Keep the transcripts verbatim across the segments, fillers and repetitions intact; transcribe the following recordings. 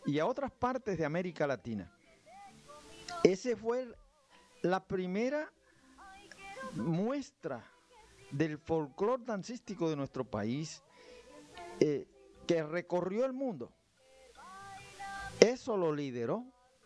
y a otras partes de América Latina. Esa fue la primera muestra del folclore dancístico de nuestro país eh, que recorrió el mundo. Eso lo lideró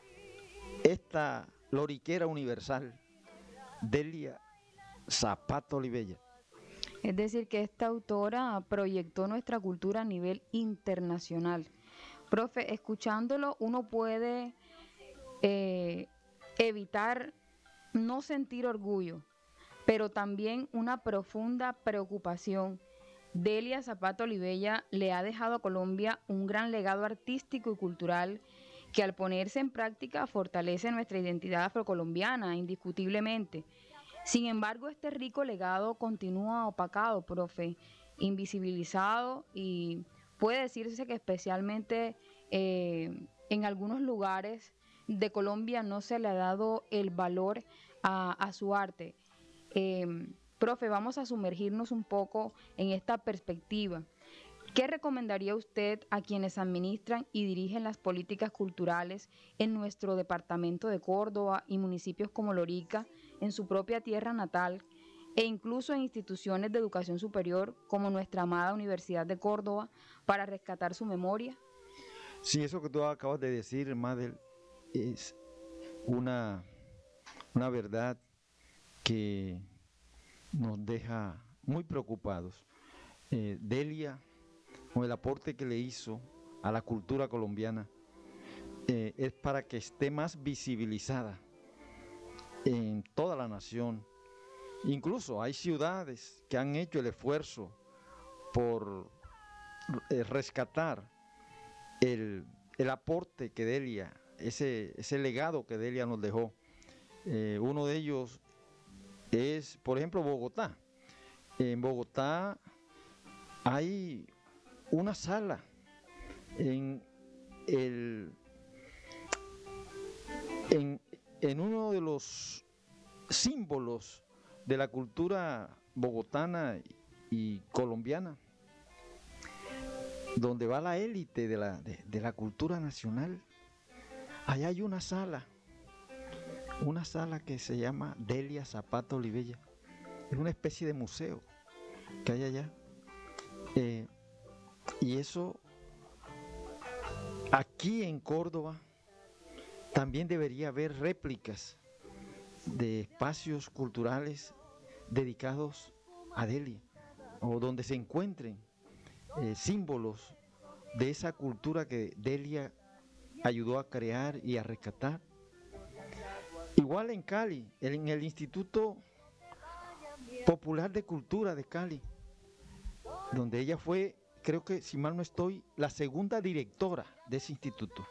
esta loriquera universal, Delia Zapata Olivella. Es decir, que esta autora proyectó nuestra cultura a nivel internacional. Profe, escuchándolo uno puede eh, evitar no sentir orgullo, pero también una profunda preocupación. Delia Zapata Olivella le ha dejado a Colombia un gran legado artístico y cultural que al ponerse en práctica fortalece nuestra identidad afrocolombiana indiscutiblemente. Sin embargo, este rico legado continúa opacado, profe, invisibilizado y puede decirse que especialmente eh, en algunos lugares de Colombia no se le ha dado el valor a, a su arte. Eh, profe, vamos a sumergirnos un poco en esta perspectiva. ¿Qué recomendaría usted a quienes administran y dirigen las políticas culturales en nuestro departamento de Córdoba y municipios como Lorica, en su propia tierra natal, e incluso en instituciones de educación superior como nuestra amada Universidad de Córdoba, para rescatar su memoria? Sí, eso que tú acabas de decir, Madel, es una, una verdad que nos deja muy preocupados. Eh, Delia, con el aporte que le hizo a la cultura colombiana, eh, es para que esté más visibilizada en toda la nación. Incluso hay ciudades que han hecho el esfuerzo por eh, rescatar el, el aporte que Delia, ese, ese legado que Delia nos dejó. Eh, uno de ellos es, por ejemplo, Bogotá. En Bogotá hay una sala en, el, en, en uno de los símbolos de la cultura bogotana y colombiana, donde va la élite de la, de, de la cultura nacional. Allá hay una sala, una sala que se llama Delia Zapata Olivella. Es una especie de museo que hay allá. Eh, y eso, aquí en Córdoba, también debería haber réplicas de espacios culturales dedicados a Delia, o donde se encuentren eh, símbolos de esa cultura que Delia ayudó a crear y a rescatar. Igual en Cali, en el Instituto Popular de Cultura de Cali, donde ella fue, creo que si mal no estoy, la segunda directora de ese instituto.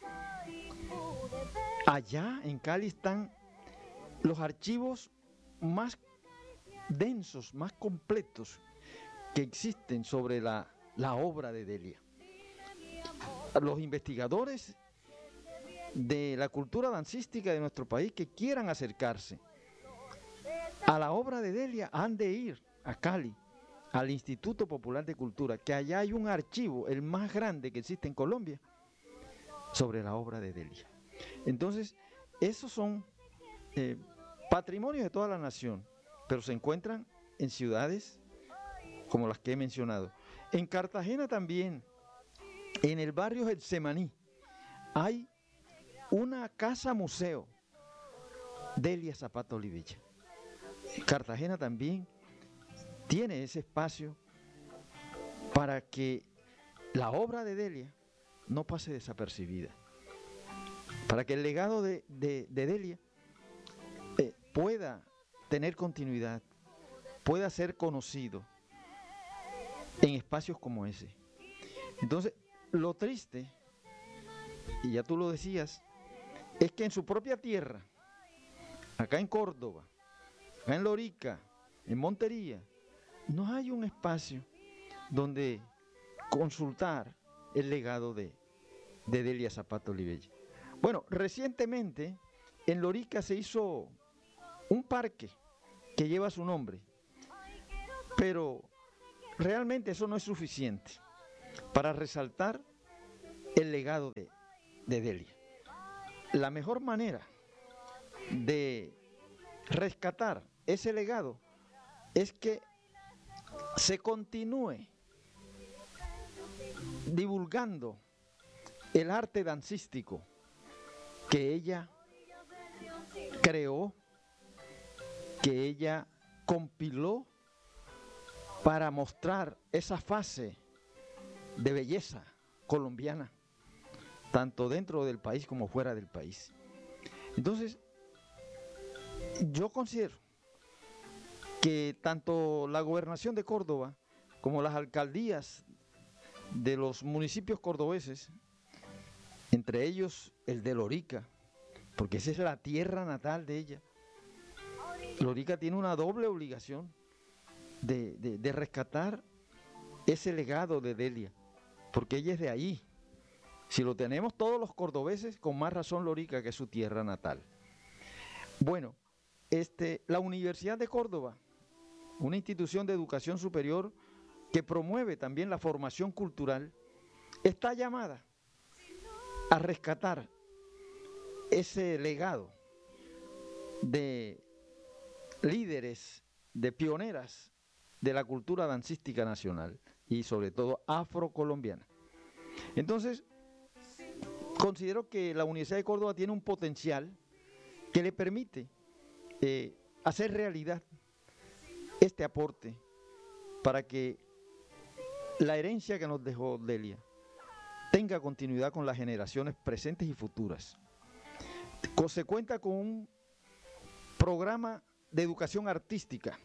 Allá en Cali están los archivos más densos, más completos que existen sobre la, la obra de Delia. Los investigadores de la cultura dancística de nuestro país que quieran acercarse a la obra de Delia han de ir a Cali, al Instituto Popular de Cultura, que allá hay un archivo, el más grande que existe en Colombia, sobre la obra de Delia. Entonces, esos son eh, patrimonios de toda la nación, pero se encuentran en ciudades como las que he mencionado. En Cartagena también, en el barrio Getsemaní, hay una casa museo, Delia Zapata Olivella. Cartagena también tiene ese espacio para que la obra de Delia no pase desapercibida, para que el legado de, de, de Delia eh, pueda tener continuidad, pueda ser conocido en espacios como ese. Entonces, lo triste, y ya tú lo decías, es que en su propia tierra, acá en Córdoba, acá en Lorica, en Montería, no hay un espacio donde consultar el legado de, de Delia Zapata Olivella. Bueno, recientemente en Lorica se hizo un parque que lleva su nombre, pero realmente eso no es suficiente para resaltar el legado de, de Delia. La mejor manera de rescatar ese legado es que se continúe divulgando el arte dancístico que ella creó, que ella compiló para mostrar esa fase de belleza colombiana, tanto dentro del país como fuera del país. Entonces, yo considero que tanto la gobernación de Córdoba como las alcaldías de los municipios cordobeses, entre ellos el de Lorica, porque esa es la tierra natal de ella, Lorica tiene una doble obligación de, de, de rescatar ese legado de Delia, porque ella es de ahí. Si lo tenemos todos los cordobeses, con más razón Lorica, que es su tierra natal. Bueno, este, la Universidad de Córdoba, una institución de educación superior que promueve también la formación cultural, está llamada a rescatar ese legado de líderes, de pioneras de la cultura dancística nacional y sobre todo afrocolombiana. Entonces, considero que la Universidad de Córdoba tiene un potencial que le permite eh, hacer realidad este aporte para que la herencia que nos dejó Delia tenga continuidad con las generaciones presentes y futuras. Se cuenta con un programa de educación artística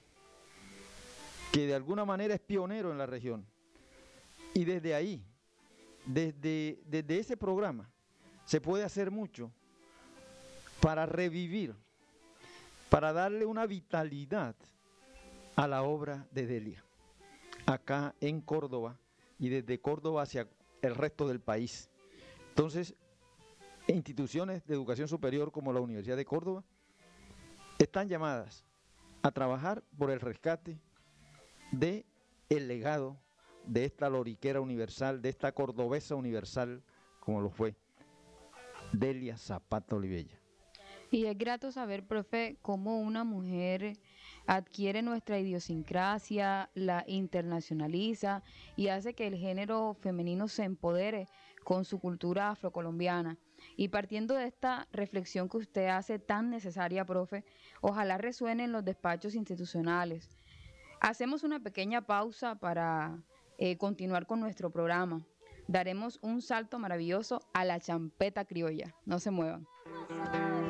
que de alguna manera es pionero en la región, y desde ahí, desde, desde ese programa, se puede hacer mucho para revivir, para darle una vitalidad a la obra de Delia, acá en Córdoba y desde Córdoba hacia el resto del país. Entonces, instituciones de educación superior como la Universidad de Córdoba están llamadas a trabajar por el rescate de el legado de esta loriquera universal, de esta cordobesa universal, como lo fue Delia Zapata Olivella. Y es grato saber, profe, cómo una mujer adquiere nuestra idiosincrasia, la internacionaliza y hace que el género femenino se empodere con su cultura afrocolombiana. Y partiendo de esta reflexión que usted hace tan necesaria, profe, ojalá resuene en los despachos institucionales. Hacemos una pequeña pausa para eh, continuar con nuestro programa. Daremos un salto maravilloso a la champeta criolla. No se muevan.